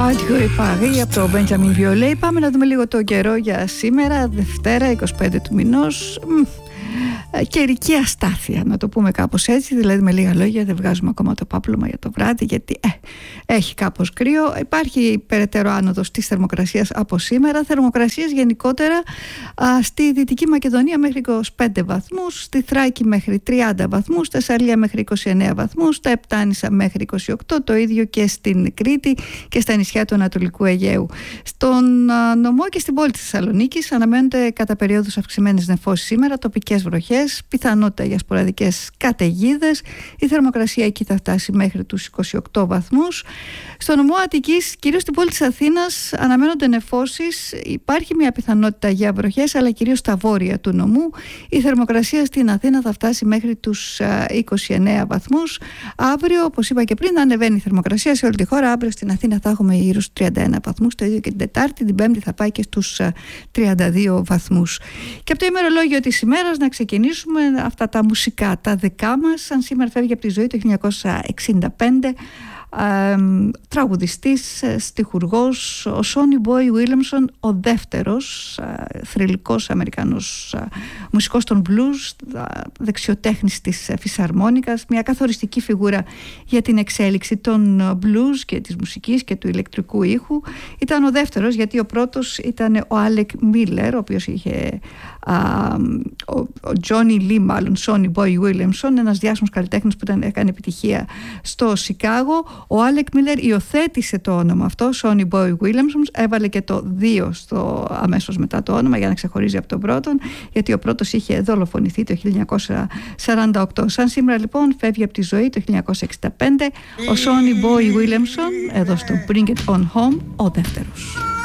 Adieu Paris από το Benjamin Biolay. Πάμε να δούμε λίγο το καιρό για σήμερα, Δευτέρα 25 του μηνός. Καιρική αστάθεια, να το πούμε κάπως έτσι, δηλαδή με λίγα λόγια δεν βγάζουμε ακόμα το πάπλωμα για το βράδυ, γιατί έχει κάπως κρύο. Υπάρχει περαιτέρω άνοδος της θερμοκρασίας από σήμερα. Θερμοκρασίες γενικότερα στη Δυτική Μακεδονία μέχρι 25 βαθμούς, στη Θράκη μέχρι 30 βαθμούς, στα Θεσσαλία μέχρι 29 βαθμούς, στα Επτάνησα μέχρι 28, το ίδιο και στην Κρήτη και στα νησιά του Ανατολικού Αιγαίου. Στον νομό και στην πόλη της Θεσσαλονίκης αναμένονται κατά περίοδους αυξημένες νεφώσεις σήμερα, τοπικές βροχές, πιθανότητα για σποραδικές καταιγίδες. Η θερμοκρασία εκεί θα φτάσει μέχρι τους 28 βαθμούς. Στο νομό Αττικής, κυρίως στην πόλη της Αθήνας, αναμένονται νεφώσεις. Υπάρχει μια πιθανότητα για βροχές, αλλά κυρίως στα βόρεια του νομού. Η θερμοκρασία στην Αθήνα θα φτάσει μέχρι τους 29 βαθμούς. Αύριο, όπως είπα και πριν, ανεβαίνει η θερμοκρασία σε όλη τη χώρα. Αύριο στην Αθήνα θα έχουμε γύρω στους 31 βαθμούς. Το ίδιο και την Τετάρτη. Την Πέμπτη θα πάει και στους 32 βαθμούς. Και από το ημερολόγιο της ημέρας να ξεκινήσουμε αυτά τα μουσικά, τα δικά μας. Σαν σήμερα φεύγει από τη ζωή το 1965 τραγουδιστής, στιχουργός, ο Σόνι Μπόι Βίλιαμσον, ο δεύτερος θρυλικός Αμερικανός μουσικός των blues, δεξιοτέχνης της φυσαρμόνικας, μια καθοριστική φιγούρα για την εξέλιξη των blues και της μουσικής και του ηλεκτρικού ήχου. Ήταν ο δεύτερος, γιατί ο πρώτος ήταν ο Άλεκ Μίλλερ, ο οποίος είχε ο Τζόνι Λι, μάλλον Σόνι Μπόι Βίλιαμσον, ένας διάσημος καλλιτέχνης που έκανε επιτυχία στο Σικάγο. Ο Άλεκ Μίλλερ υιοθέτησε το όνομα αυτό, Σόνι Μπόι Βίλιαμσον, έβαλε και το 2 αμέσως μετά το όνομα για να ξεχωρίζει από τον πρώτον, γιατί ο πρώτος είχε δολοφονηθεί το 1948. Σαν σήμερα λοιπόν φεύγει από τη ζωή το 1965 ο Σόνι Μπόι Βίλιαμσον, εδώ στο Bring It On Home, ο δεύτερος.